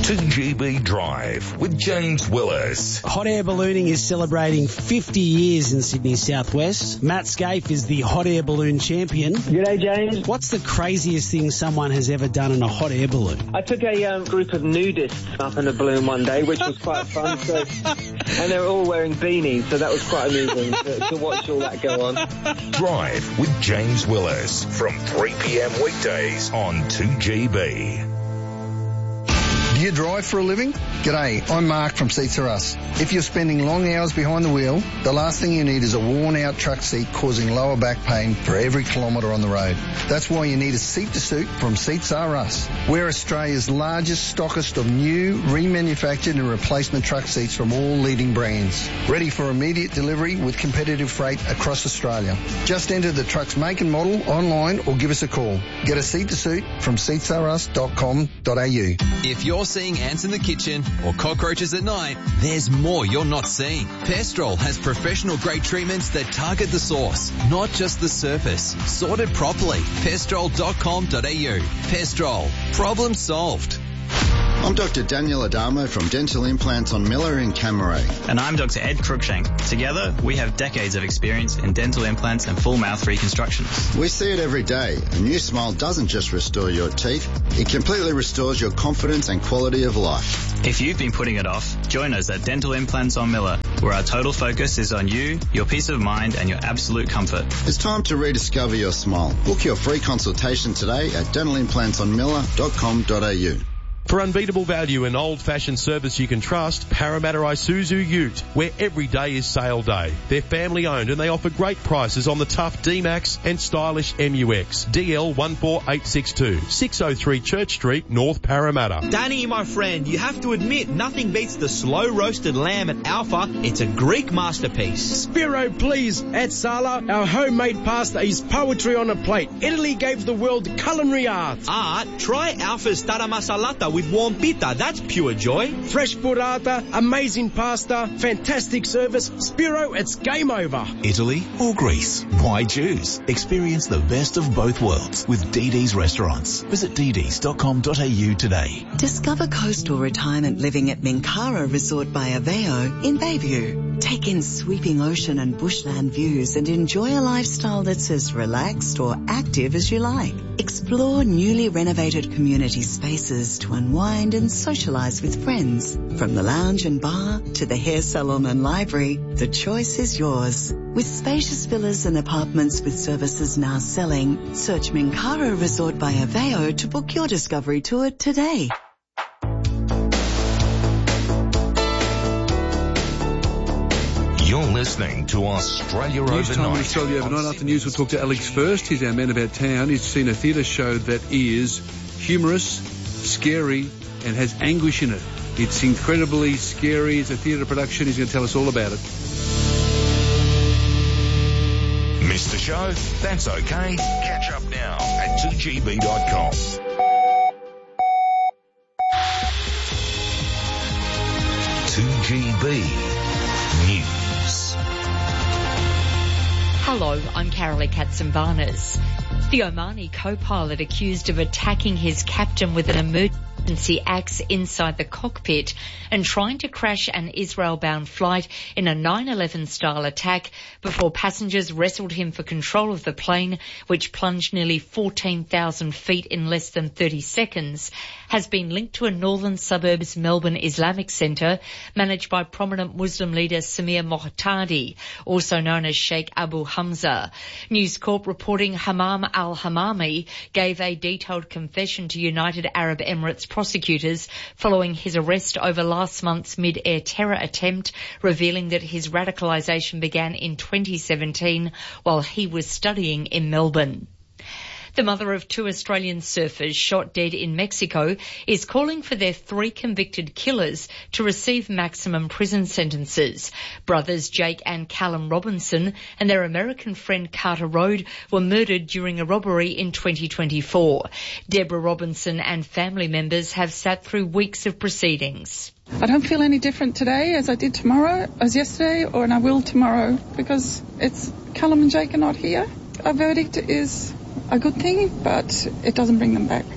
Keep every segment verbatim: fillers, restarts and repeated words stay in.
two G B Drive with James Willis. Hot air ballooning is celebrating fifty years in Sydney Southwest. Matt Scaife is the hot air balloon champion. G'day, James. What's the craziest thing someone has ever done in a hot air balloon? I took a um, group of nudists up in a balloon one day, which was quite fun. So, and they were all wearing beanies, so that was quite amusing to, to watch all that go on. Drive with James Willis from three p.m. weekdays on two G B. Do you drive for a living? G'day, I'm Mark from Seats Are Us. If you're spending long hours behind the wheel, the last thing you need is a worn-out truck seat causing lower back pain for every kilometre on the road. That's why you need a seat-to-suit from Seats Are Us. We're Australia's largest stockist of new, remanufactured and replacement truck seats from all leading brands. Ready for immediate delivery with competitive freight across Australia. Just enter the truck's make and model online or give us a call. Get a seat-to-suit from seats are us dot com dot a u. If you're seeing ants in the kitchen or cockroaches at night, there's more you're not seeing. Pestrol has professional grade treatments that target the source, not just the surface. Sorted properly. pestrol dot com dot a u. Pestrol. Problem solved. I'm Doctor Daniel Adamo from Dental Implants on Miller in Camaray. And I'm Doctor Ed Cruikshank. Together, we have decades of experience in dental implants and full mouth reconstructions. We see it every day. A new smile doesn't just restore your teeth, it completely restores your confidence and quality of life. If you've been putting it off, join us at Dental Implants on Miller, where our total focus is on you, your peace of mind and your absolute comfort. It's time to rediscover your smile. Book your free consultation today at dental implants on miller dot com dot a u. For unbeatable value and old-fashioned service you can trust, Parramatta Isuzu Ute, where every day is sale day. They're family-owned and they offer great prices on the tough D-Max and stylish M U X. D L one four eight six two, six oh three Church Street, North Parramatta. Danny, my friend, you have to admit, nothing beats the slow-roasted lamb at Alpha. It's a Greek masterpiece. Spiro, please. At Sala, our homemade pasta is poetry on a plate. Italy gave the world culinary art. Art? Try Alpha's tara masalata with warm pita. That's pure joy. Fresh burrata, amazing pasta, fantastic service. Spiro, it's game over. Italy or Greece? Why choose? Experience the best of both worlds with D D's Restaurants. Visit d ds dot com dot a u today. Discover coastal retirement living at Minkara Resort by Aveo in Bayview. Take in sweeping ocean and bushland views and enjoy a lifestyle that's as relaxed or active as you like. Explore newly renovated community spaces to unwind and socialise with friends. From the lounge and bar to the hair salon and library, the choice is yours. With spacious villas and apartments with services now selling, search Minkara Resort by Aveo to book your discovery tour today. You're listening to Australia News Overnight. Time Australia Overnight. After news, we'll talk to Alex first. He's our man about town. He's seen a theatre show that is humorous, scary, and has anguish in it. It's incredibly scary. It's a theatre production. He's going to tell us all about it. Missed the show? That's okay. Catch up now at two g b dot com. two G B News. Hello, I'm Carolee Katsimbarnas. The Omani co-pilot accused of attacking his captain with an emergency axe inside the cockpit and trying to crash an Israel-bound flight in a nine eleven style attack before passengers wrestled him for control of the plane, which plunged nearly fourteen thousand feet in less than thirty seconds, has been linked to a northern suburbs Melbourne Islamic Centre managed by prominent Muslim leader Samir Mohtadi, also known as Sheikh Abu Hamza. News Corp reporting Hammam al-Hammami gave a detailed confession to United Arab Emirates prosecutors following his arrest over last month's mid-air terror attempt, revealing that his radicalisation began in twenty seventeen while he was studying in Melbourne. The mother of two Australian surfers shot dead in Mexico is calling for their three convicted killers to receive maximum prison sentences. Brothers Jake and Callum Robinson and their American friend Carter Rode were murdered during a robbery in twenty twenty-four. Deborah Robinson and family members have sat through weeks of proceedings. I don't feel any different today as I did tomorrow, as yesterday, or and I will tomorrow, because it's Callum and Jake are not here. Our verdict is a good thing, but it doesn't bring them back.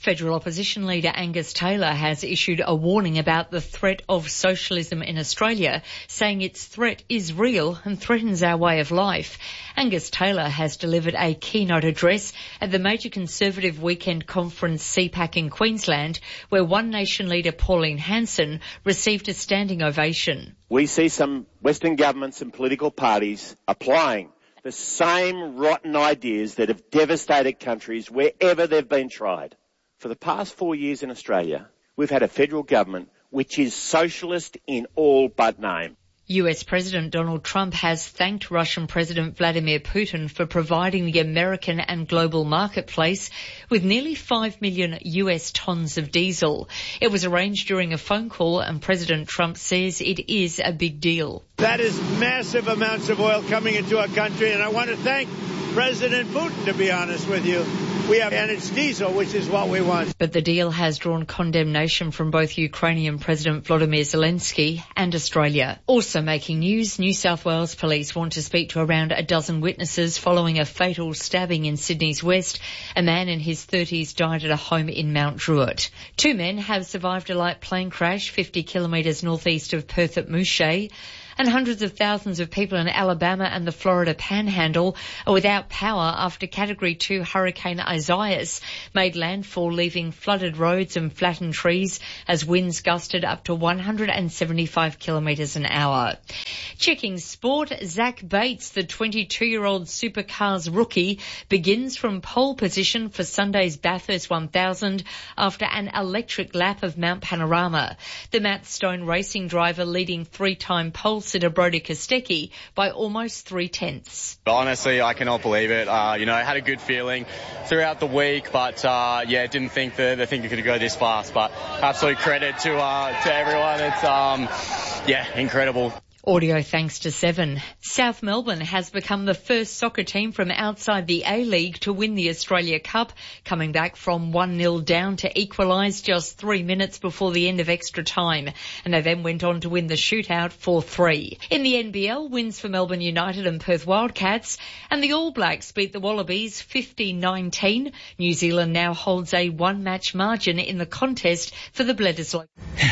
Federal opposition leader Angus Taylor has issued a warning about the threat of socialism in Australia, saying its threat is real and threatens our way of life. Angus Taylor has delivered a keynote address at the major Conservative weekend conference C PAC in Queensland, where One Nation leader Pauline Hanson received a standing ovation. We see some Western governments and political parties applying the same rotten ideas that have devastated countries wherever they've been tried. For the past four years in Australia, we've had a federal government which is socialist in all but name. U S President Donald Trump has thanked Russian President Vladimir Putin for providing the American and global marketplace with nearly five million U S tonnes of diesel. It was arranged during a phone call, and President Trump says it is a big deal. That is massive amounts of oil coming into our country, and I want to thank President Putin, to be honest with you. We have, and it's diesel, which is what we want. But the deal has drawn condemnation from both Ukrainian President Volodymyr Zelensky and Australia. Also making news, New South Wales police want to speak to around a dozen witnesses following a fatal stabbing in Sydney's West. A man in his thirties died at a home in Mount Druitt. Two men have survived a light plane crash fifty kilometres northeast of Perth at Mouche. And hundreds of thousands of people in Alabama and the Florida Panhandle are without power after Category two Hurricane Isaias made landfall, leaving flooded roads and flattened trees as winds gusted up to one hundred seventy-five kilometres an hour. Checking sport, Zach Bates, the twenty-two-year-old supercars rookie, begins from pole position for Sunday's Bathurst one thousand after an electric lap of Mount Panorama. The Matt Stone racing driver leading three-time pole sitter Brody Kostecki by almost three-tenths. Honestly, I cannot believe it. Uh, you know, I had a good feeling throughout the week, but uh, yeah, didn't think that the thing could go this fast. But absolute credit to uh, to everyone. It's um, yeah, incredible. Audio thanks to Seven. South Melbourne has become the first soccer team from outside the A-League to win the Australia Cup, coming back from one nil down to equalise just three minutes before the end of extra time. And they then went on to win the shootout four three. In the N B L, wins for Melbourne United and Perth Wildcats, and the All Blacks beat the Wallabies fifty nineteen. New Zealand now holds a one-match margin in the contest for the Bledisloe.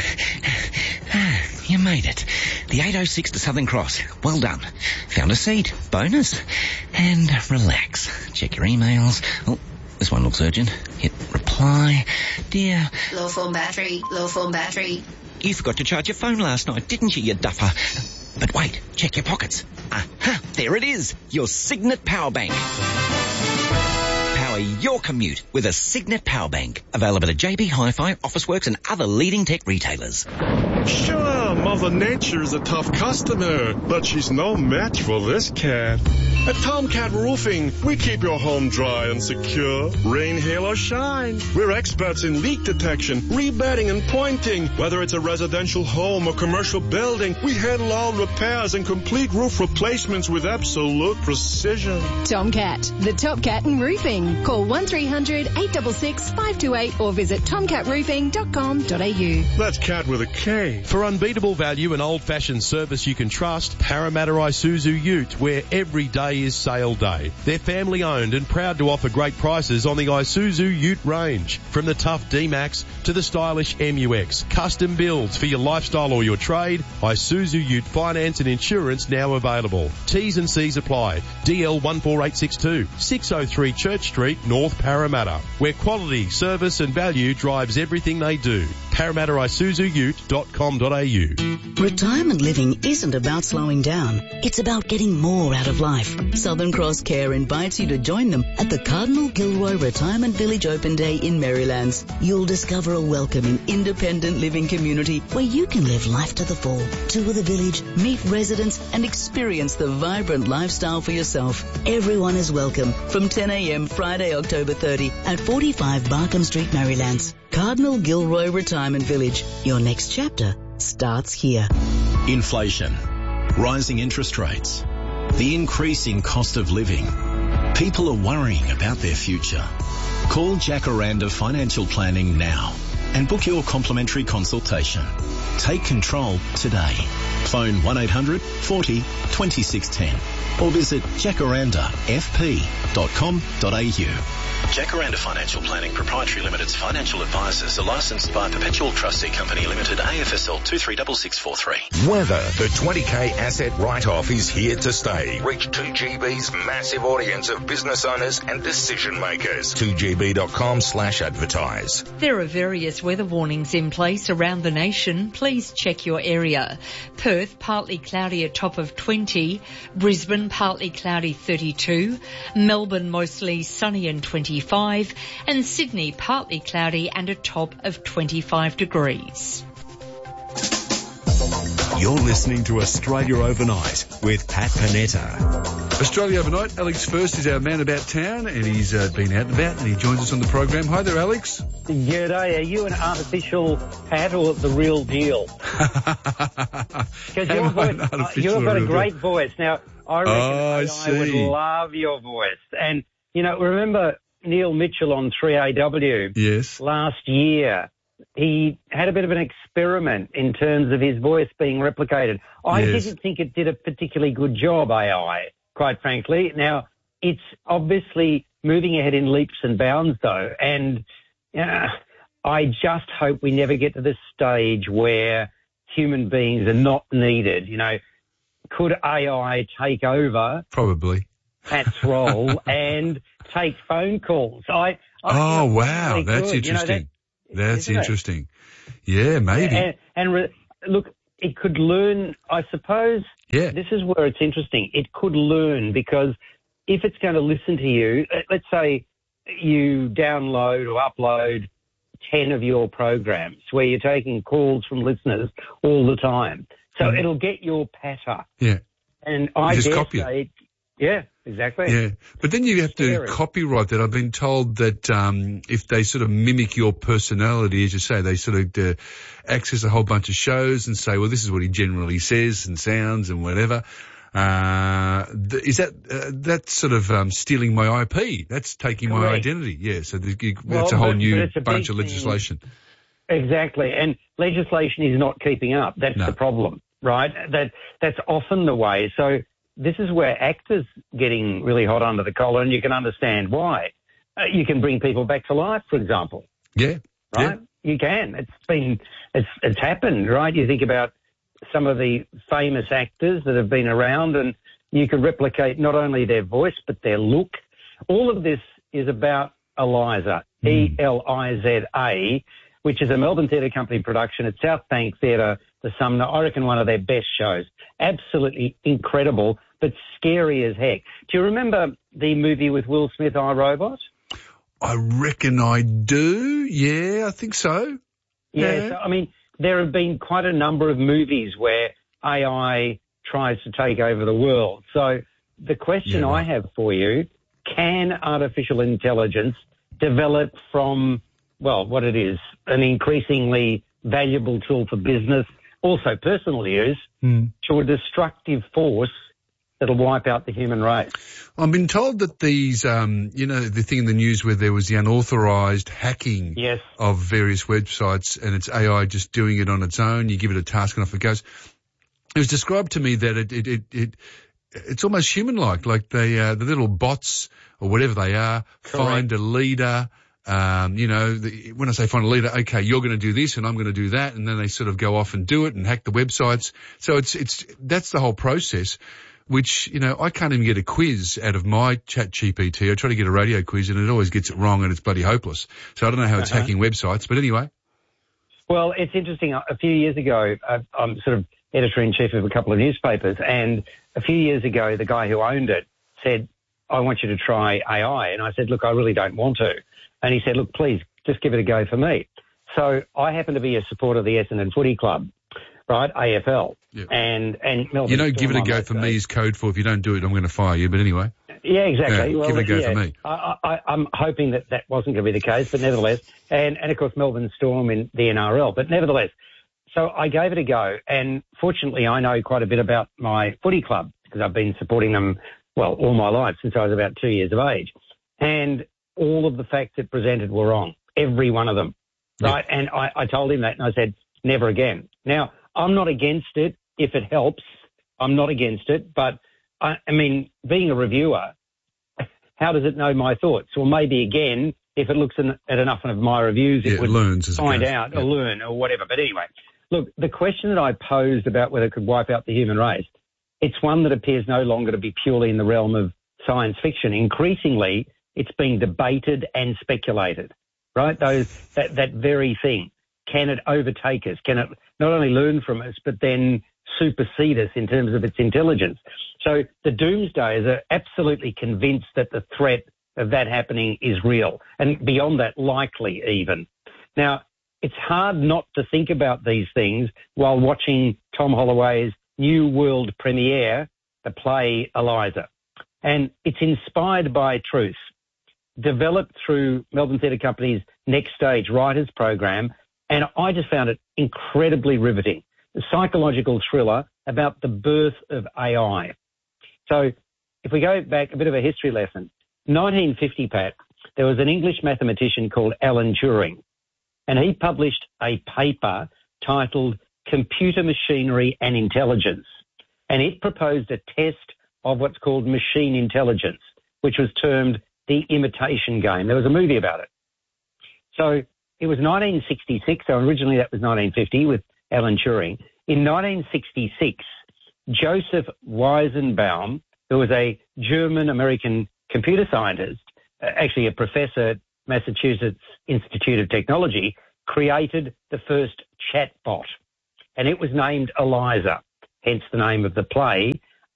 You made it. The eight oh six to Southern Cross. Well done. Found a seat. Bonus. And relax. Check your emails. Oh, this one looks urgent. Hit reply. Dear. Low form battery. Low form battery. You forgot to charge your phone last night, didn't you, you duffer? But wait. Check your pockets. Aha. There it is. Your Signet Power Bank. Power your commute with a Signet Power Bank. Available at J B Hi-Fi, Officeworks and other leading tech retailers. Sure, Mother Nature's a tough customer, but she's no match for this cat. At Tomcat Roofing, we keep your home dry and secure, rain, hail, or shine. We're experts in leak detection, rebedding, and pointing. Whether it's a residential home or commercial building, we handle all repairs and complete roof replacements with absolute precision. Tomcat, the top cat in roofing. Call one three hundred, eight six six, five two eight or visit tomcat roofing dot com dot a u. That's cat with a K. For unbeatable value and old-fashioned service you can trust, Parramatta Isuzu Ute, where every day is sale day. They're family-owned and proud to offer great prices on the Isuzu Ute range. From the tough D-Max to the stylish M U X. Custom builds for your lifestyle or your trade. Isuzu Ute finance and insurance now available. T's and C's apply. D L one four eight six two, six oh three Church Street, North Parramatta, where quality, service and value drives everything they do. Parramatta Isuzu Ute dot com dot a u. Retirement living isn't about slowing down. It's about getting more out of life. Southern Cross Care invites you to join them at the Cardinal Gilroy Retirement Village Open Day in Marylands. You'll discover a welcoming, independent living community where you can live life to the full. Tour the village, meet residents, and experience the vibrant lifestyle for yourself. Everyone is welcome from ten a.m. Friday, October thirtieth at forty-five Barkham Street, Marylands. Cardinal Gilroy Retirement Village. Your next chapter starts here. Inflation, rising interest rates, the increasing cost of living. People are worrying about their future. Call Jacaranda Financial Planning now. and book your complimentary consultation. Take control today. Phone one eight hundred forty twenty-six ten or visit jacaranda f p dot com dot a u. Jacaranda Financial Planning Proprietary Limited's financial advisors are licensed by Perpetual Trustee Company Limited, A F S L two three six six four three. Weather. The twenty K asset write-off is here to stay. Reach two G B's massive audience of business owners and decision makers. two G B dot com slash advertise. There are various weather warnings in place around the nation. Please check your area. Perth, partly cloudy, a top of twenty. Brisbane, partly cloudy, thirty-two. Melbourne, mostly sunny and twenty-five. And Sydney, partly cloudy and a top of twenty-five degrees. You're listening to Australia Overnight with Pat Panetta. Australia Overnight, Alex First is our man about town, and he's uh, been out and about, and he joins us on the program. Hi there, Alex. G'day. Are you an artificial Pat or the real deal? Because your voice, uh, you've got a great voice. Now, I reckon oh, I, I would love your voice. And, you know, remember Neil Mitchell on three A W yes. last year? He had a bit of an experiment in terms of his voice being replicated. I yes. didn't think it did a particularly good job, A I, quite frankly. Now, it's obviously moving ahead in leaps and bounds, though, and uh, I just hope we never get to this stage where human beings are not needed. You know, could A I take over Probably. Pat's role and take phone calls? I, I oh, think wow, really that's good. interesting. You know, that, That's Isn't interesting. It? Yeah, maybe. And, and re- look, it could learn, I suppose, yeah. this is where it's interesting. It could learn because if it's going to listen to you, let's say you download or upload ten of your programs where you're taking calls from listeners all the time. So mm. it'll get your patter. Yeah. And I just dare copy say, it. Yeah, exactly. Yeah, but then you have Scary. to copyright that. I've been told that um, if they sort of mimic your personality, as you say, they sort of uh, access a whole bunch of shows and say, well, this is what he generally says and sounds and whatever. Uh, th- is that uh, that's sort of um, stealing my I P? That's taking Correct. my identity. Yeah, so there's, you, well, that's a whole but, new but a bunch of thing. legislation. Exactly, and legislation is not keeping up. That's no. the problem, right? That that's often the way. So. This is where actors getting really hot under the collar, and you can understand why. Uh, you can bring people back to life, for example. Yeah. Right? Yeah. You can. It's been, it's, it's happened, right? You think about some of the famous actors that have been around, and you can replicate not only their voice, but their look. All of this is about Eliza, mm. E L I Z A, which is a Melbourne Theatre Company production at South Bank Theatre, the Sumner. I reckon one of their best shows. Absolutely incredible, but scary as heck. Do you remember the movie with Will Smith, I, Robot? I reckon I do. Yeah, I think so. Yeah, yeah. So, I mean, there have been quite a number of movies where A I tries to take over the world. So the question yeah, right. I have for you, can artificial intelligence develop from, well, what it is, an increasingly valuable tool for business, also personal use, mm. to a destructive force that'll wipe out the human race? I've been told that these, um, you know, the thing in the news where there was the unauthorised hacking yes. of various websites, and it's A I just doing it on its own. You give it a task and off it goes. It was described to me that it, it, it, it it's almost human-like, like they, uh, the little bots or whatever they are, Correct. find a leader. Um, you know, the, when I say find a leader, okay, you're going to do this and I'm going to do that, and then they sort of go off and do it and hack the websites. So it's, it's, that's the whole process, which, you know, I can't even get a quiz out of my Chat G P T. I try to get a radio quiz and it always gets it wrong and it's bloody hopeless. So I don't know how it's uh-huh. hacking websites, but anyway. Well, it's interesting. A few years ago, I'm sort of editor-in-chief of a couple of newspapers, and a few years ago, the guy who owned it said, I want you to try A I. And I said, look, I really don't want to. And he said, look, please, just give it a go for me. So I happen to be a supporter of the Essendon Footy Club, right, A F L. Yeah. And, and Melbourne You know, give it a Storm go on for that me day. is code for if you don't do it, I'm going to fire you. But anyway. Yeah, exactly. Yeah, well, give it a go yeah, for me. I, I, I'm hoping that that wasn't going to be the case, but nevertheless, and, and of course Melbourne Storm in the N R L, but nevertheless. So I gave it a go, and fortunately I know quite a bit about my footy club because I've been supporting them, well, all my life since I was about two years of age. And all of the facts it presented were wrong. Every one of them. right? And I, I told him that, and I said, never again. Now, I'm not against it if it helps. I'm not against it, but, I, I mean, being a reviewer, how does it know my thoughts? Well, maybe, again, if it looks in, at enough of my reviews, yeah, it would it learns as find it goes. out yeah. or learn or whatever. But anyway, look, the question that I posed about whether it could wipe out the human race, it's one that appears no longer to be purely in the realm of science fiction. Increasingly, it's being debated and speculated, right? Those that, that very thing. Can it overtake us? Can it not only learn from us, but then supersede us in terms of its intelligence? So the doomsdayers are absolutely convinced that the threat of that happening is real, and beyond that, likely even. Now, it's hard not to think about these things while watching Tom Holloway's New World premiere, the play Eliza. And it's inspired by truth, developed through Melbourne Theatre Company's Next Stage Writers Program, and I just found it incredibly riveting. A psychological thriller about the birth of A I. So if we go back, a bit of a history lesson, nineteen fifty, Pat, there was an English mathematician called Alan Turing, and he published a paper titled Computer Machinery and Intelligence, and it proposed a test of what's called machine intelligence, which was termed the imitation game. There was a movie about it. So it was nineteen sixty-six, so originally that was nineteen fifty with Alan Turing. In nineteen sixty-six, Joseph Weizenbaum, who was a German-American computer scientist, actually a professor at Massachusetts Institute of Technology, created the first chatbot, and it was named Eliza, hence the name of the play.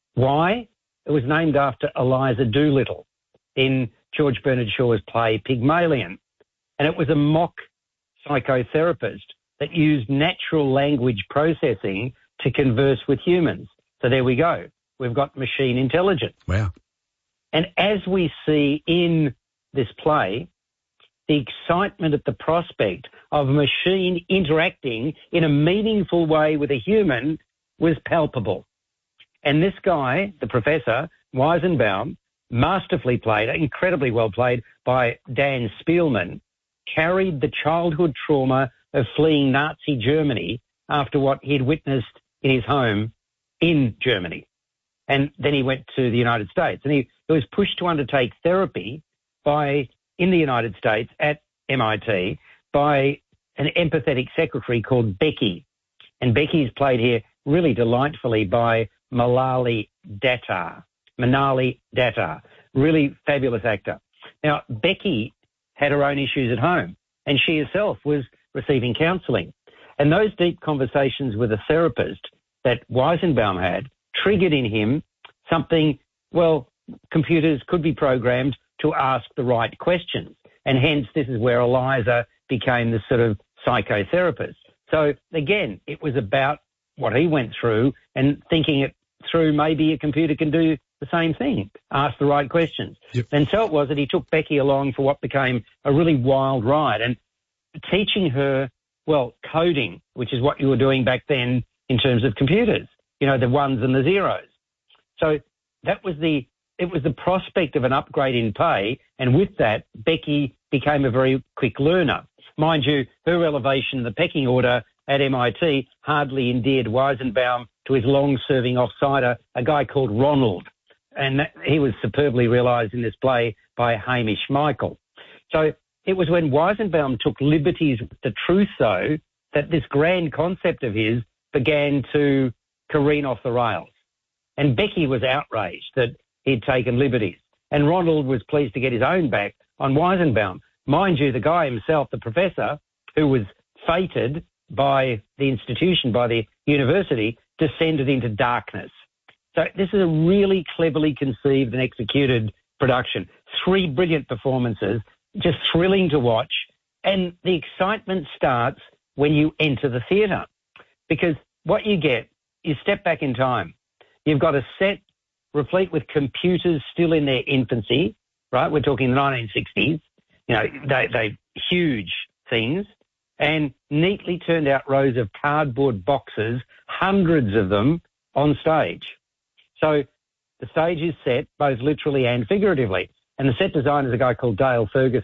Why? It was named after Eliza Doolittle in George Bernard Shaw's play Pygmalion, and it was a mock psychotherapist that used natural language processing to converse with humans. So there we go. We've got machine intelligence. Wow. And as we see in this play, the excitement at the prospect of a machine interacting in a meaningful way with a human was palpable. And this guy, the professor, Weizenbaum, masterfully played, incredibly well played by Dan Spielman, carried the childhood trauma of fleeing Nazi Germany after what he'd witnessed in his home in Germany. And then he went to the United States, and he, he was pushed to undertake therapy by, in the United States at M I T, by an empathetic secretary called Becky. And Becky's played here really delightfully by Malali Datar. Manali Datar, really fabulous actor. Now, Becky had her own issues at home, and she herself was receiving counselling. And those deep conversations with a therapist that Weizenbaum had triggered in him something, well, computers could be programmed to ask the right questions. And hence, this is where Eliza became the sort of psychotherapist. So, again, it was about what he went through and thinking it through. Maybe a computer can do the same thing, ask the right questions. Yep. And so it was that he took Becky along for what became a really wild ride, and teaching her, well, coding, which is what you were doing back then in terms of computers, you know, the ones and the zeros. So that was the, it was the prospect of an upgrade in pay, and with that, Becky became a very quick learner. Mind you, her elevation in the pecking order at M I T hardly endeared Weizenbaum to his long-serving offsider, a guy called Ronald. And that, he was superbly realised in this play by Hamish Michael. So it was when Weizenbaum took liberties with the truth, though, that this grand concept of his began to careen off the rails. And Becky was outraged that he'd taken liberties. And Ronald was pleased to get his own back on Weizenbaum. Mind you, the guy himself, the professor, who was fated by the institution, by the university, descended into darkness. So this is a really cleverly conceived and executed production. Three brilliant performances, just thrilling to watch. And the excitement starts when you enter the theatre, because what you get, you step back in time. You've got a set replete with computers still in their infancy, right? We're talking the nineteen sixties. You know, they, they huge things, and neatly turned out rows of cardboard boxes, hundreds of them on stage. So the stage is set both literally and figuratively. And the set designer is a guy called Dale Ferguson.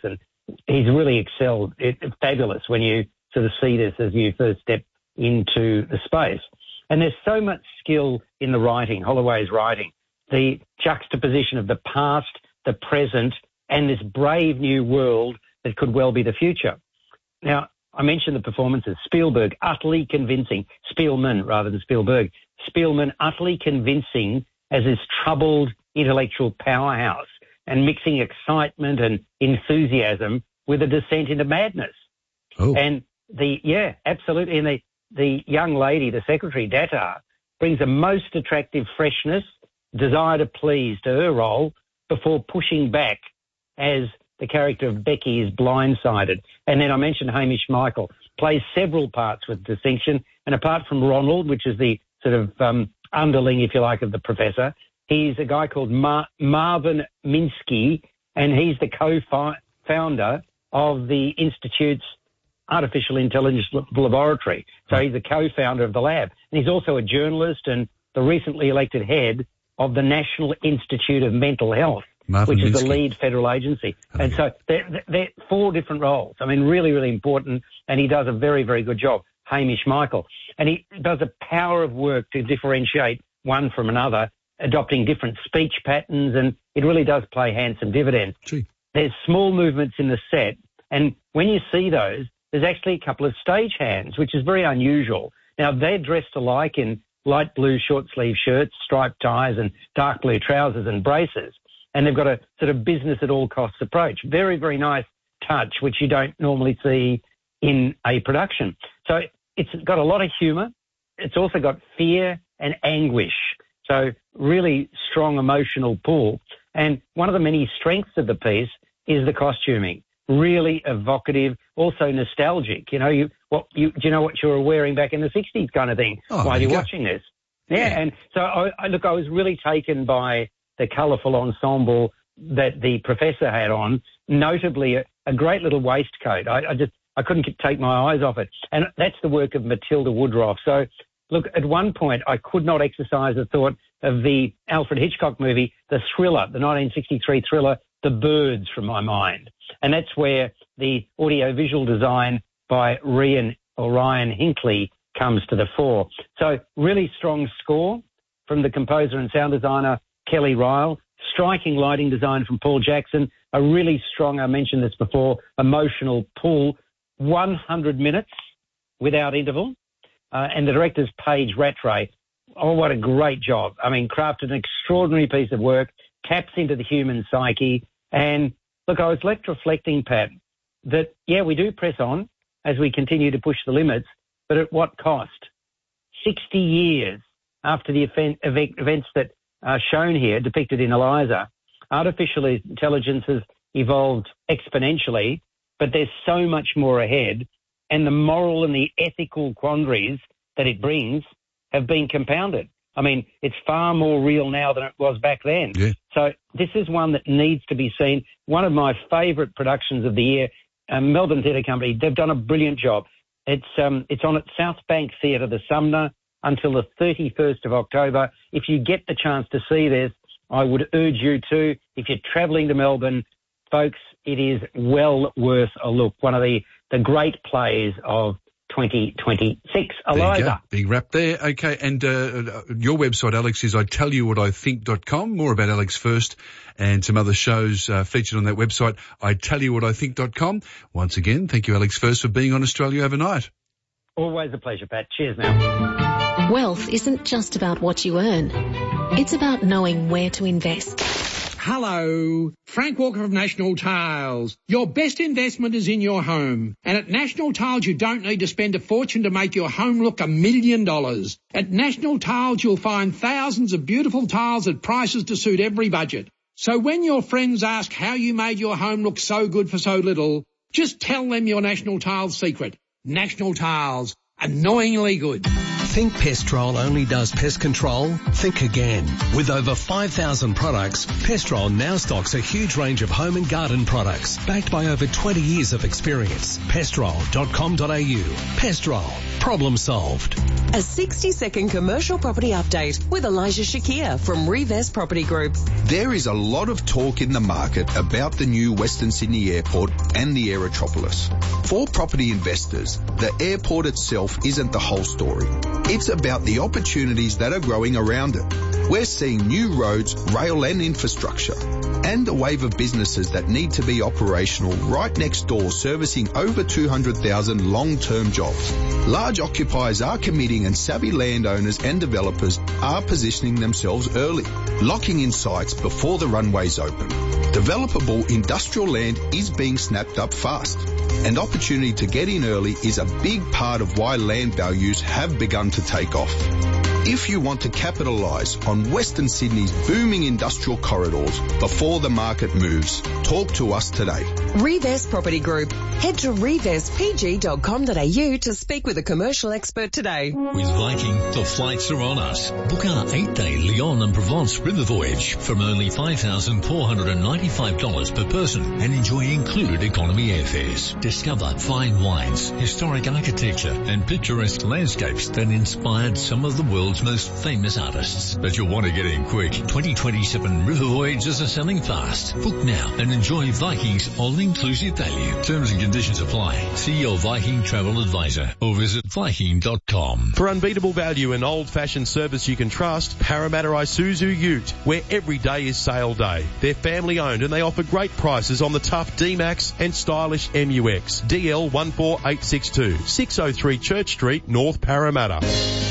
he's really excelled. It, it's fabulous when you sort of see this as you first step into the space. And there's so much skill in the writing, Holloway's writing, the juxtaposition of the past, the present, and this brave new world that could well be the future. Now, I mentioned the performances. Spielberg, utterly convincing. Spielman, rather than Spielberg. Spielman, utterly convincing as this troubled intellectual powerhouse and mixing excitement and enthusiasm with a descent into madness. Oh. And the, yeah, absolutely. And the, the young lady, the secretary, Datar, brings a most attractive freshness, desire to please to her role before pushing back as the character of Becky is blindsided. And then I mentioned Hamish Michael, plays several parts with distinction. And apart from Ronald, which is the sort of um, underling, if you like, of the professor, he's a guy called Mar- Marvin Minsky, and he's the co-founder of the Institute's Artificial Intelligence Laboratory. So he's the co-founder of the lab. And he's also a journalist and the recently elected head of the National Institute of Mental Health, Marvin which is Minsky. the lead federal agency. Oh, and yeah. so they're, they're four different roles. I mean, really, really important, and he does a very, very good job, Hamish Michael. And he does a power of work to differentiate one from another, adopting different speech patterns, and it really does play handsome dividends. Gee. There's small movements in the set, and when you see those, there's actually a couple of stagehands, which is very unusual. Now, they're dressed alike in light blue short-sleeve shirts, striped ties, and dark blue trousers and braces, and they've got a sort of business-at-all-costs approach. Very, very nice touch, which you don't normally see in a production. So it's got a lot of humour. It's also got fear and anguish. So really strong emotional pull. And one of the many strengths of the piece is the costuming. Really evocative, also nostalgic. You know, you what you do you know what you were wearing back in the sixties kind of thing Oh, while there you you're go. watching this. Yeah, and so I, I look, I was really taken by the colourful ensemble that the professor had on, notably a, a great little waistcoat. I, I just I couldn't take my eyes off it, and that's the work of Matilda Woodruff. So look, at one point I could not exercise the thought of the Alfred Hitchcock movie, the thriller, the nineteen sixty-three thriller, The Birds, from my mind. And that's where the audiovisual design by Ryan, or Ryan Hinckley comes to the fore. So really strong score from the composer and sound designer Kelly Ryle, striking lighting design from Paul Jackson, a really strong, I mentioned this before, emotional pull, one hundred minutes without interval. Uh, and the director's Paige Rattray. Oh, what a great job. I mean, crafted an extraordinary piece of work, taps into the human psyche. And look, I was left reflecting, Pat, that, yeah, we do press on as we continue to push the limits, but at what cost? sixty years after the event, event, events that are shown here, depicted in Eliza, artificial intelligence has evolved exponentially, but there's so much more ahead, and the moral and the ethical quandaries that it brings have been compounded. I mean, it's far more real now than it was back then. Yeah. So this is one that needs to be seen. One of my favourite productions of the year, um, Melbourne Theatre Company, they've done a brilliant job. It's um, it's on at South Bank Theatre, the Sumner, until the thirty-first of October. If you get the chance to see this, I would urge you to. If you're travelling to Melbourne, folks, it is well worth a look. One of the, the great plays of twenty twenty-six. Eliza. Big wrap there. Okay, and uh, your website, Alex, is I tell you what I think dot com. More about Alex First and some other shows uh, featured on that website, I tell you what I think dot com. Once again, thank you, Alex First, for being on Australia Overnight. Always a pleasure, Pat. Cheers now. Wealth isn't just about what you earn. It's about knowing where to invest. Hello, Frank Walker of National Tiles. Your best investment is in your home. And at National Tiles, you don't need to spend a fortune to make your home look a million dollars. At National Tiles, you'll find thousands of beautiful tiles at prices to suit every budget. So when your friends ask how you made your home look so good for so little, just tell them your National Tiles secret. National Tiles, annoyingly good. Think Pestrol only does pest control? Think again. With over five thousand products, Pestrol now stocks a huge range of home and garden products, backed by over twenty years of experience. Pestrol dot com dot a u. Pestrol. Problem solved. A sixty second commercial property update with Elijah Shakir from Reves Property Group. There is a lot of talk in the market about the new Western Sydney Airport and the Aerotropolis. For property investors, the airport itself isn't the whole story. It's about the opportunities that are growing around it. We're seeing new roads, rail and infrastructure, and a wave of businesses that need to be operational right next door, servicing over two hundred thousand long-term jobs. Large occupiers are committing and savvy landowners and developers are positioning themselves early, locking in sites before the runways open. Developable industrial land is being snapped up fast, and opportunity to get in early is a big part of why land values have begun to take off. If you want to capitalise on Western Sydney's booming industrial corridors before the market moves, talk to us today. Reves Property Group. Head to reves p g dot com dot a u to speak with a commercial expert today. With Viking, the flights are on us. Book our eight-day Lyon and Provence river voyage from only five thousand four hundred ninety-five dollars per person and enjoy included economy airfares. Discover fine wines, historic architecture and picturesque landscapes that inspired some of the world's most famous artists. But you'll want to get in quick. twenty twenty-seven river voyages are selling fast. Book now and enjoy Viking's all-inclusive value. Terms and conditions apply. See your Viking travel advisor or visit viking dot com. For unbeatable value and old-fashioned service you can trust, Parramatta Isuzu Ute, where every day is sale day. They're family-owned and they offer great prices on the tough D-Max and stylish M U X. D L one four eight six two, six oh three Church Street, North Parramatta.